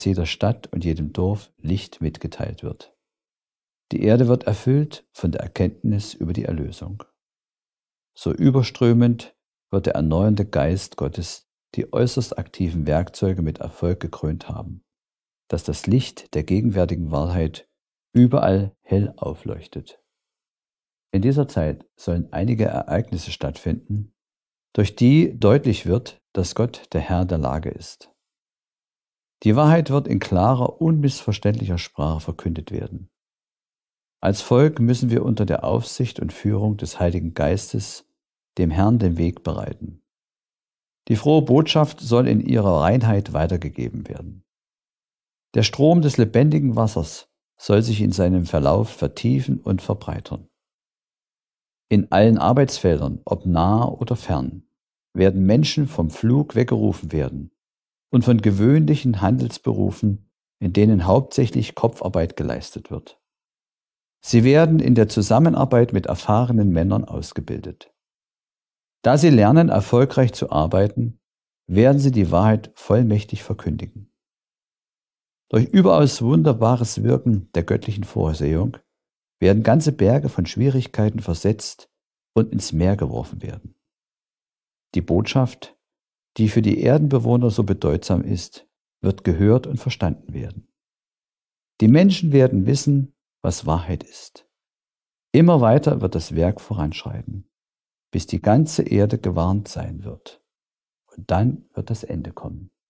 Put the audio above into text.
jeder Stadt und jedem Dorf Licht mitgeteilt wird. Die Erde wird erfüllt von der Erkenntnis über die Erlösung. So überströmend wird der erneuernde Geist Gottes die äußerst aktiven Werkzeuge mit Erfolg gekrönt haben, dass das Licht der gegenwärtigen Wahrheit überall hell aufleuchtet. In dieser Zeit sollen einige Ereignisse stattfinden, durch die deutlich wird, dass Gott der Herr der Lage ist. Die Wahrheit wird in klarer, unmissverständlicher Sprache verkündet werden. Als Volk müssen wir unter der Aufsicht und Führung des Heiligen Geistes dem Herrn den Weg bereiten. Die frohe Botschaft soll in ihrer Reinheit weitergegeben werden. Der Strom des lebendigen Wassers soll sich in seinem Verlauf vertiefen und verbreitern. In allen Arbeitsfeldern, ob nah oder fern, werden Menschen vom Pflug weggerufen werden und von gewöhnlichen Handelsberufen, in denen hauptsächlich Kopfarbeit geleistet wird. Sie werden in der Zusammenarbeit mit erfahrenen Männern ausgebildet. Da sie lernen, erfolgreich zu arbeiten, werden sie die Wahrheit vollmächtig verkündigen. Durch überaus wunderbares Wirken der göttlichen Vorsehung werden ganze Berge von Schwierigkeiten versetzt und ins Meer geworfen werden. Die Botschaft, die für die Erdenbewohner so bedeutsam ist, wird gehört und verstanden werden. Die Menschen werden wissen, was Wahrheit ist. Immer weiter wird das Werk voranschreiten, bis die ganze Erde gewarnt sein wird. Und dann wird das Ende kommen.